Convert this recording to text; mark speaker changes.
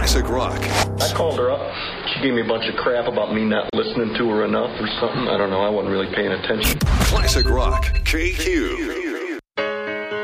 Speaker 1: Classic rock.
Speaker 2: I called her up. She gave me a bunch of crap about me not listening to her enough or something. I don't know. I wasn't really paying attention.
Speaker 1: Classic rock. KQ.